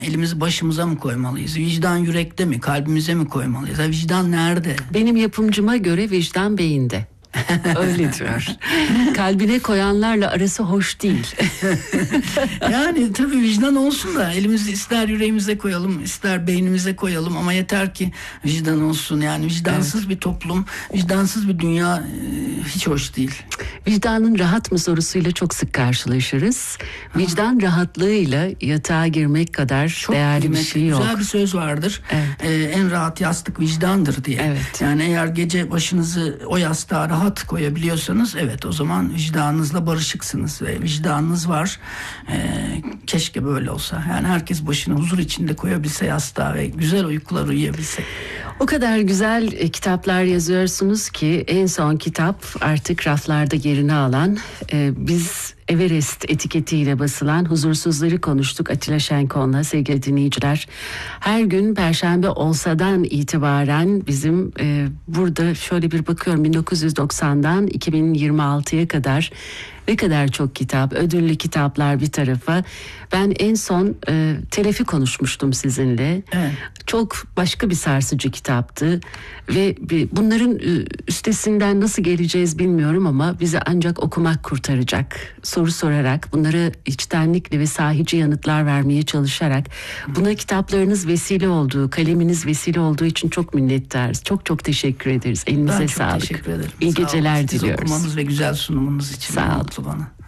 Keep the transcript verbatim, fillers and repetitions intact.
Elimizi başımıza mı koymalıyız? Vicdan yürekte mi? Kalbimize mi koymalıyız? Ha, vicdan nerede? Benim yapımcıma göre vicdan beyinde. Öyle diyor. Kalbine koyanlarla arası hoş değil. Yani tabii vicdan olsun da elimizi ister yüreğimize koyalım, ister beynimize koyalım ama yeter ki vicdan olsun. Yani vicdansız evet. bir toplum, vicdansız bir dünya e, hiç hoş değil. Vicdanın rahat mı sorusuyla çok sık karşılaşırız. Ha. Vicdan rahatlığıyla yatağa girmek kadar çok değerli kıymetli, bir şey yok. Güzel bir söz vardır. Evet. Ee, en rahat yastık vicdandır diye. Evet. Yani eğer gece başınızı o yastığa rahat koyabiliyorsanız evet o zaman vicdanınızla barışıksınız ve vicdanınız var. Ee, keşke böyle olsa. Yani herkes başını huzur içinde koyabilse yastığa ve güzel uykular uyuyabilse. O kadar güzel e, kitaplar yazıyorsunuz ki en son kitap artık raflarda yerini alan e, biz Everest etiketiyle basılan Huzursuzları konuştuk Atilla Şenkon'la sevgili dinleyiciler. Her gün Perşembe olsadan itibaren bizim e, burada şöyle bir bakıyorum bin dokuz yüz doksandan iki bin yirmi altıya kadar ne kadar çok kitap, ödüllü kitaplar bir tarafa. Ben en son e, Telef'i konuşmuştum sizinle. Evet. Çok başka bir sarsıcı kitaptı ve bunların üstesinden nasıl geleceğiz bilmiyorum ama bizi ancak okumak kurtaracak. Soru sorarak, bunlara içtenlikle ve sahici yanıtlar vermeye çalışarak, buna kitaplarınız vesile olduğu, kaleminiz vesile olduğu için çok minnettarız. Çok çok teşekkür ederiz. Elinize ben sağlık. Ben çok teşekkür ederim. İyi sağ geceler olun. diliyoruz. Siz okumanız ve güzel sunumunuz için. Sağ olun. Bana.